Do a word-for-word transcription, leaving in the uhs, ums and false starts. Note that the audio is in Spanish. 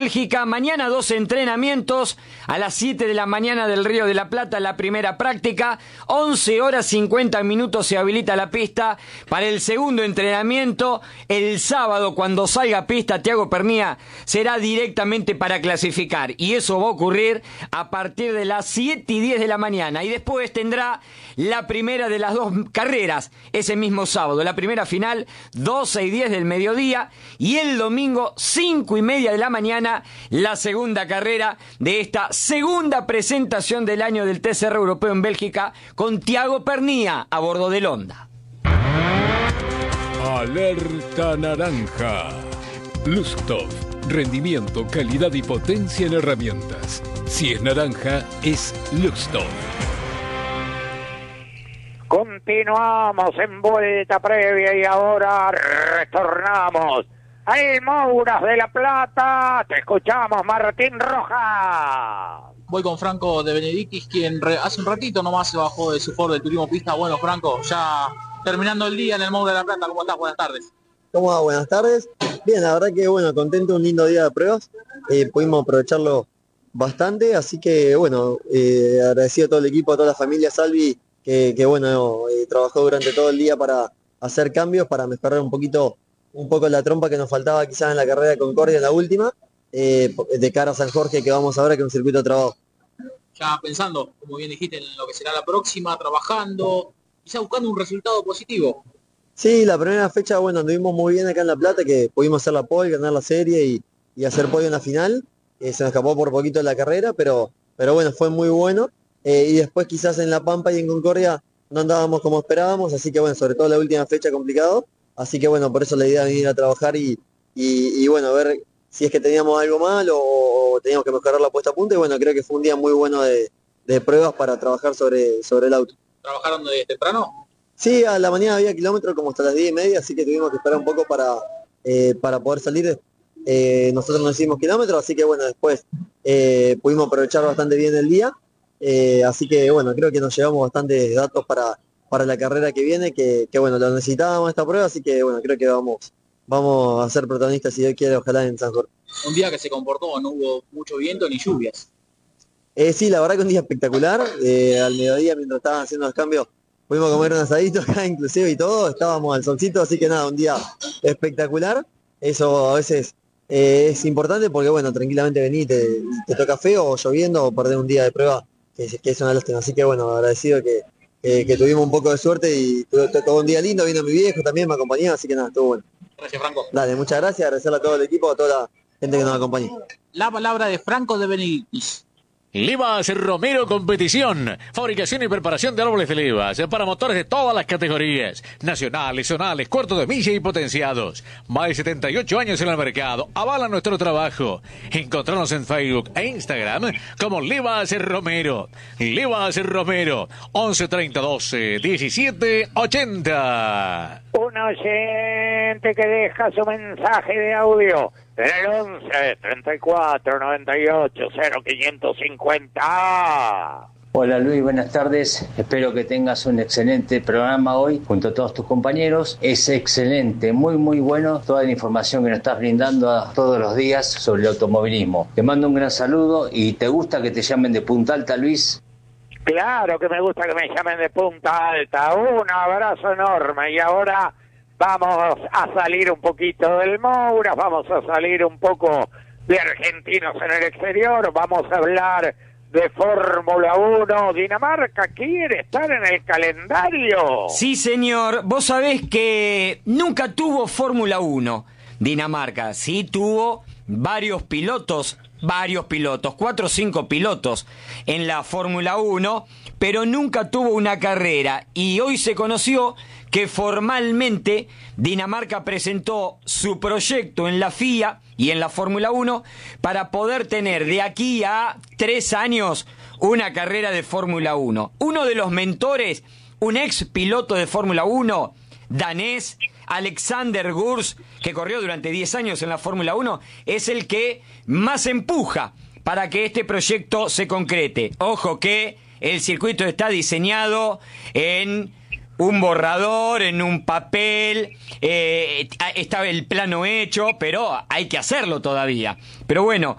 Bélgica. Mañana dos entrenamientos. A las siete de la mañana del Río de la Plata la primera práctica. once horas cincuenta minutos se habilita la pista para el segundo entrenamiento. El sábado, cuando salga a pista Thiago Pernía, será directamente para clasificar. Y eso va a ocurrir a partir de las siete y diez de la mañana. Y después tendrá la primera de las dos carreras ese mismo sábado. La primera final, doce y diez del mediodía. Y el domingo, cinco y media de la mañana, la segunda carrera de esta segunda presentación del año del T C R Europeo en Bélgica, con Thiago Pernía a bordo del Honda. Alerta naranja. Lustov. Rendimiento, calidad y potencia en herramientas. Si es naranja, es Lustov. Continuamos en vuelta previa y ahora retornamos al Mouras de la Plata. Te escuchamos, Martín Rojas. Voy con Franco de Benedictis, quien re, hace un ratito nomás se bajó de su Ford de turismo pista. Bueno, Franco, ya terminando el día en el Mouras de la Plata, ¿cómo estás? Buenas tardes. ¿Cómo va? Buenas tardes. Bien, la verdad que bueno, contento, un lindo día de pruebas. Eh, pudimos aprovecharlo bastante, así que bueno, eh, agradecido a todo el equipo, a toda la familia Salvi, que, que bueno, eh, trabajó durante todo el día para hacer cambios, para mejorar un poquito, un poco la trompa que nos faltaba quizás en la carrera de Concordia en la última, eh, de cara a San Jorge, que vamos ahora, que es un circuito de trabajo. Ya pensando, como bien dijiste, en lo que será la próxima, trabajando, quizá buscando un resultado positivo. Sí, la primera fecha, bueno, anduvimos muy bien acá en La Plata, que pudimos hacer la pole, ganar la serie y, y hacer podio en la final. Eh, se nos escapó por poquito la carrera, pero, pero bueno, fue muy bueno. Eh, y después quizás en La Pampa y en Concordia no andábamos como esperábamos, así que bueno, sobre todo la última fecha complicado. Así que bueno, por eso la idea de venir a trabajar y, y, y bueno, ver si es que teníamos algo mal o, o teníamos que mejorar la puesta a punto. Y bueno, creo que fue un día muy bueno de, de pruebas para trabajar sobre, sobre el auto. ¿Trabajaron desde temprano? Sí, a la mañana había kilómetros como hasta las diez y media, así que tuvimos que esperar un poco para, eh, para poder salir. Eh, nosotros no hicimos kilómetros, así que bueno, después eh, pudimos aprovechar bastante bien el día. Eh, así que bueno, creo que nos llevamos bastantes datos para, para la carrera que viene, que, que bueno, lo necesitábamos esta prueba, así que bueno, creo que vamos, vamos a ser protagonistas, si Dios quiere, ojalá en San Jorge. Un día que se comportó, no hubo mucho viento ni lluvias. Eh, sí, la verdad que un día espectacular. Eh, al mediodía, mientras estaban haciendo los cambios, pudimos comer un asadito acá inclusive y todo, estábamos al solcito, así que nada, un día espectacular. Eso a veces eh, es importante porque bueno, tranquilamente venís, te, te toca feo o lloviendo o perder un día de prueba, que, que es una lástima. Así que bueno, agradecido que, que, que tuvimos un poco de suerte y tuvo todo un día lindo, vino mi viejo también, me acompañó, así que nada, estuvo bueno. Gracias, Franco. Dale, muchas gracias, agradecerle a todo el equipo, a toda la gente que nos acompañó. La palabra de Franco de Benedictis. Livas Romero Competición, fabricación y preparación de árboles de Livas para motores de todas las categorías, nacionales, zonales, cuartos de milla y potenciados. Más de setenta y ocho años en el mercado, avala nuestro trabajo. Encontrarnos en Facebook e Instagram como Livas Romero. Livas Romero, once treinta doce diecisiete ochenta. Un oyente que deja su mensaje de audio en el once treinta y cuatro noventa y ocho cero quinientos cincuenta. Hola Luis, buenas tardes. Espero que tengas un excelente programa hoy junto a todos tus compañeros. Es excelente, muy muy bueno toda la información que nos estás brindando a todos los días sobre el automovilismo. Te mando un gran saludo y ¿te gusta que te llamen de Punta Alta, Luis? Claro que me gusta que me llamen de Punta Alta. Un abrazo enorme y ahora vamos a salir un poquito del Mouras, vamos a salir un poco de argentinos en el exterior, vamos a hablar de Fórmula uno. Dinamarca quiere estar en el calendario. Sí, señor. Vos sabés que nunca tuvo Fórmula uno Dinamarca. Sí tuvo varios pilotos, varios pilotos, cuatro o cinco pilotos en la Fórmula uno, pero nunca tuvo una carrera. Y hoy se conoció que formalmente Dinamarca presentó su proyecto en la F I A y en la Fórmula uno para poder tener de aquí a tres años una carrera de Fórmula uno. Uno de los mentores, un ex piloto de Fórmula uno, danés, Alexander Gurs, que corrió durante diez años en la Fórmula uno, es el que más empuja para que este proyecto se concrete. Ojo que el circuito está diseñado en un borrador, en un papel, eh, está el plano hecho, pero hay que hacerlo todavía. Pero bueno,